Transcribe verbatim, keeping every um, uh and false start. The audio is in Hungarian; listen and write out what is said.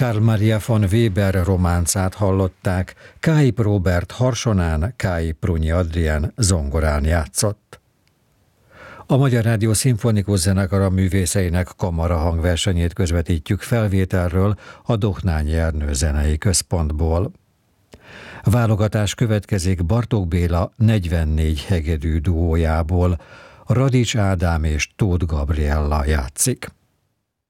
Karl Maria von Weber románcát hallották, Káip Róbert harsonán, Káip Prunyi Adrián zongorán játszott. A Magyar Rádió Szimfonikus Zenekara művészeinek kamara hangversenyét közvetítjük felvételről a Dohnányi Ernő Zenei Központból. Válogatás következik Bartók Béla negyvennégy hegedű duójából, Radics Ádám és Tóth Gabriella játszik.